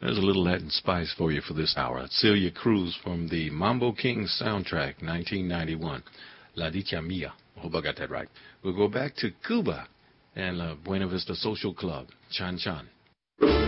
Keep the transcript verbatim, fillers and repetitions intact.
There's a little Latin spice for you for this hour. Celia Cruz from the Mambo Kings soundtrack, nineteen ninety-one. La Dicha Mia. I hope I got that right. We'll go back to Cuba and La Buena Vista Social Club, Chan Chan.